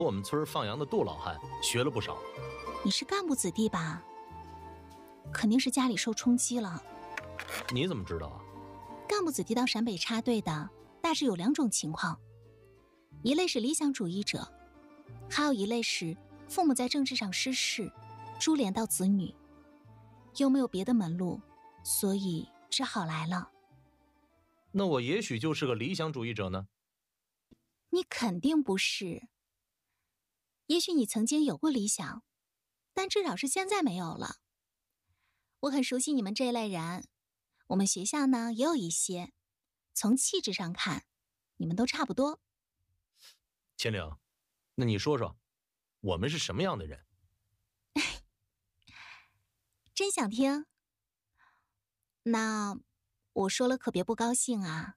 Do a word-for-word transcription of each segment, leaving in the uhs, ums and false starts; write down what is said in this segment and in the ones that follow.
我们村放羊的杜老汉学了不少。 你是干部子弟吧？肯定是家里受冲击了。 你怎么知道啊？ 干部子弟到陕北插队的大致有两种情况，一类是理想主义者，还有一类是父母在政治上失势，株连到子女，又没有别的门路，所以只好来了。 那我也许就是个理想主义者呢？ 你肯定不是。也许你曾经有过理想，但至少是现在没有了。我很熟悉你们这一类人，我们学校呢也有一些，从气质上看，你们都差不多。 秦岭，那你说说，我们是什么样的人？ 真想听？那我说了可别不高兴啊。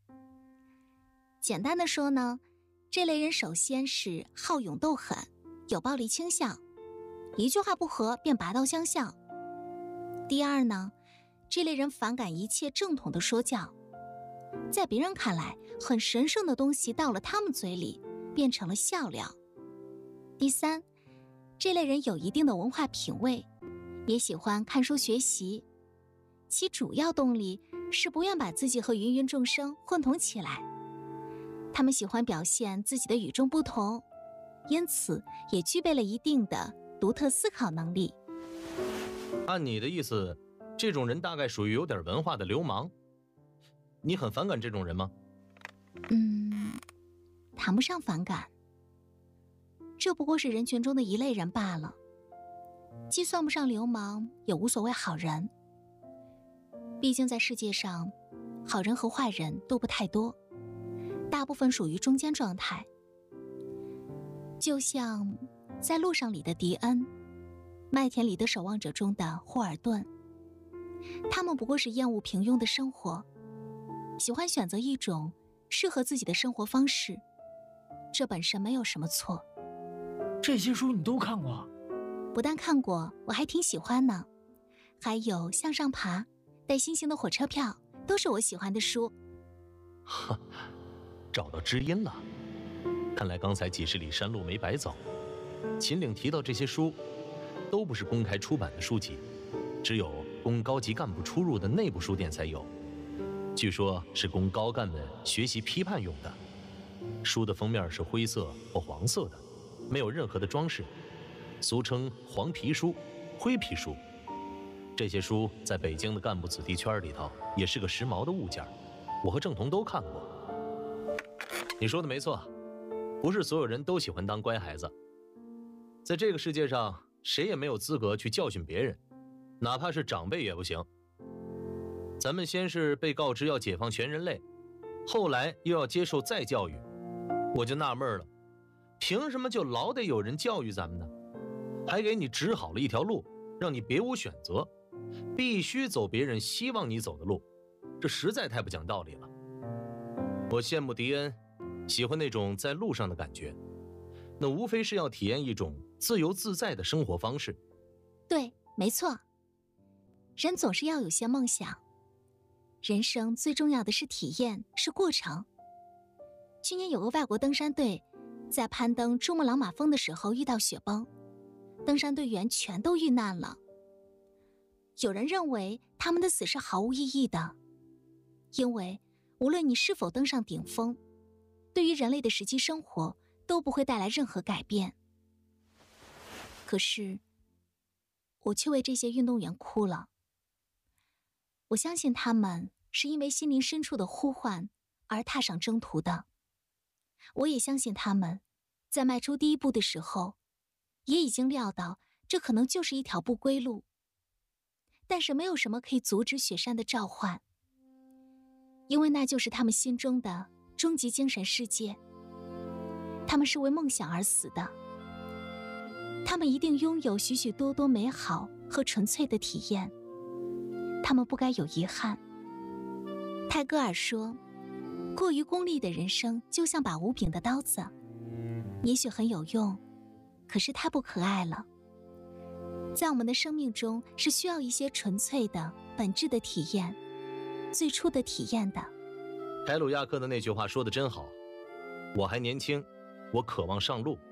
简单的说呢，这类人首先是好勇斗狠，有暴力倾向，一句话不合便拔刀相向。第二呢，这类人反感一切正统的说教，在别人看来很神圣的东西到了他们嘴里变成了笑料。第三，这类人有一定的文化品味，也喜欢看书学习，其主要动力是不愿把自己和芸芸众生混同起来。他们喜欢表现自己的与众不同，因此也具备了一定的独特思考能力。 按你的意思，这种人大概属于有点文化的流氓。你很反感这种人吗？ 嗯，谈不上反感，这不过是人群中的一类人罢了，既算不上流氓，也无所谓好人。毕竟在世界上，好人和坏人都不太多，大部分属于中间状态。就像在路上里的迪恩，麦田里的守望者中的霍尔顿，他们不过是厌恶平庸的生活，喜欢选择一种适合自己的生活方式，这本身没有什么错。 这些书你都看过？ 不但看过，我还挺喜欢呢。还有《向上爬》、《带星星的火车票》，都是我喜欢的书。 哈，找到知音了。看来刚才几十里山路没白走。秦岭提到这些书，都不是公开出版的书籍，只有供高级干部出入的内部书店才有。据说是供高干们学习批判用的。书的封面是灰色或黄色的，没有任何的装饰，俗称黄皮书、灰皮书。这些书在北京的干部子弟圈里头也是个时髦的物件，我和郑彤都看过。你说的没错，不是所有人都喜欢当乖孩子。在这个世界上，谁也没有资格去教训别人，哪怕是长辈也不行。咱们先是被告知要解放全人类，后来又要接受再教育，我就纳闷了，凭什么就老得有人教育咱们呢？还给你指好了一条路，让你别无选择，必须走别人希望你走的路，这实在太不讲道理了。我羡慕迪恩，喜欢那种在路上的感觉，那无非是要体验一种自由自在的生活方式。 对，没错，人总是要有些梦想，人生最重要的是体验，是过程。去年有个外国登山队在攀登珠穆朗玛峰的时候遇到雪崩，登山队员全都遇难了。有人认为他们的死是毫无意义的，因为无论你是否登上顶峰，对于人类的实际生活都不会带来任何改变。可是我却为这些运动员哭了。我相信他们是因为心灵深处的呼唤而踏上征途的，我也相信他们在迈出第一步的时候也已经料到这可能就是一条不归路，但是没有什么可以阻止雪山的召唤，因为那就是他们心中的终极精神世界。他们是为梦想而死的，他们一定拥有许许多多美好和纯粹的体验，他们不该有遗憾。泰戈尔说，过于功利的人生就像把无柄的刀子，也许很有用，可是太不可爱了。在我们的生命中是需要一些纯粹的本质的体验，最初的体验的。 凯鲁亚克的那句话说得真好，我还年轻，我渴望上路，